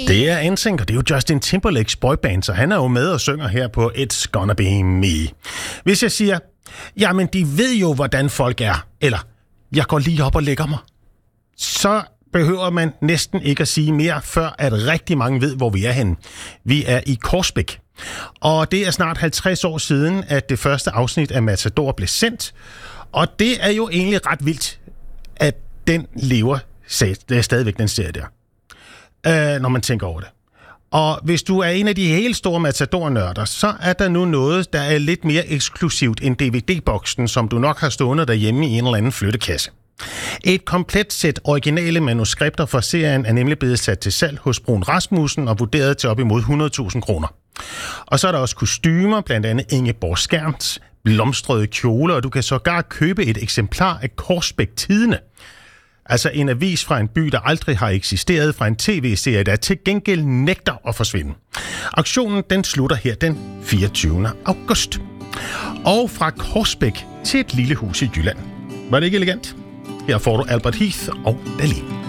Det er NSYNC, og det er jo Justin Timberlakes boyband, så han er jo med og synger her på It's Gonna Be Me. Hvis jeg siger, jamen de ved jo, hvordan folk er, eller jeg går lige op og lægger mig, så behøver man næsten ikke at sige mere, før at rigtig mange ved, hvor vi er henne. Vi er i Korsbæk, og det er snart 50 år siden, at det første afsnit af Matador blev sendt, og det er jo egentlig ret vildt, at den lever stadigvæk, den serie der, når man tænker over det. Og hvis du er en af de helt store Matador-nørder, så er der nu noget, der er lidt mere eksklusivt end DVD-boksen, som du nok har stående derhjemme i en eller anden flyttekasse. Et komplet sæt originale manuskripter for serien er nemlig blevet sat til salg hos Bruun Rasmussen og vurderet til op imod 100.000 kroner. Og så er der også kostymer, blandt andet Ingeborg Skærms blomstrede kjole, og du kan sågar købe et eksemplar af Korsbæk Tidende. Altså en avis fra en by, der aldrig har eksisteret, fra en tv-serie, der til gengæld nægter at forsvinde. Auktionen den slutter her den 24. august. Og fra Korsbæk til et lille hus i Jylland. Var det ikke elegant? Her får du Albert Heath og Dalí.